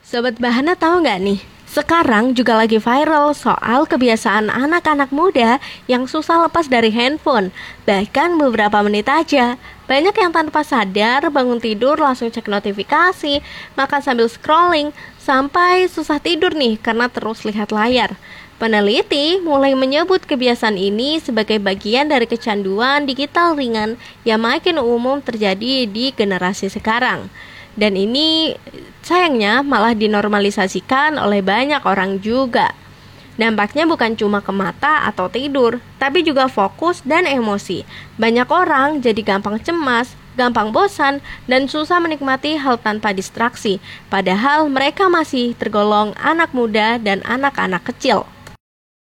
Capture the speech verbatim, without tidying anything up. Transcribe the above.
Sobat Bahana tahu nggak nih? Sekarang juga lagi viral soal kebiasaan anak-anak muda yang susah lepas dari handphone. Bahkan beberapa menit aja. Banyak yang tanpa sadar bangun tidur langsung cek notifikasi, makan sambil scrolling, sampai susah tidur nih karena terus lihat layar. Peneliti mulai menyebut kebiasaan ini sebagai bagian dari kecanduan digital ringan yang makin umum terjadi di generasi sekarang. Dan ini sayangnya malah dinormalisasikan oleh banyak orang juga. Dampaknya bukan cuma ke mata atau tidur, tapi juga fokus dan emosi. Banyak orang jadi gampang cemas, gampang bosan, dan susah menikmati hal tanpa distraksi. Padahal mereka masih tergolong anak muda dan anak-anak kecil.